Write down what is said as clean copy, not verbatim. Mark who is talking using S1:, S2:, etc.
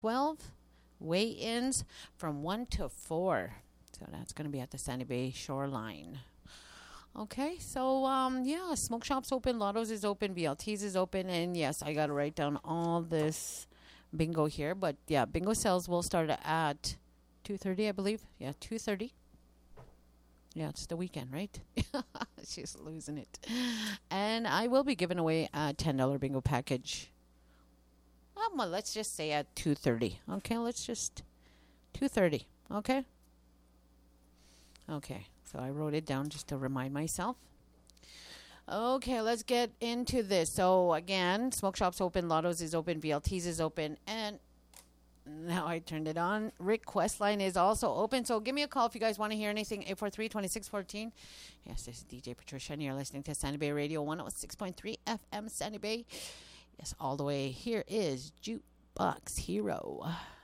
S1: 12 weigh-ins from 1 to 4. So that's going to be at the Sandy Bay shoreline. Okay, so yeah, smoke shops open, Lotto's is open, VLT's is open, and yes, I got to write down all this bingo here. But yeah, bingo sales will start at 2:30, I believe. Yeah, 2:30. Yeah, it's the weekend, right? She's losing it. And I will be giving away a $10 bingo package. Well, let's just say at 2:30. Okay, let's just 2:30. Okay. Okay. So I wrote it down just to remind myself. Okay, let's get into this. So again, smoke shops open, Lotto's is open, VLT's is open, and now I turned it on. Request line is also open. So give me a call if you guys want to hear anything. 843-2614. Yes, this is DJ Patricia, and you're listening to Sandy Bay Radio 106.3 FM Sandy Bay. Yes, all the way. Here is Jukebox Hero.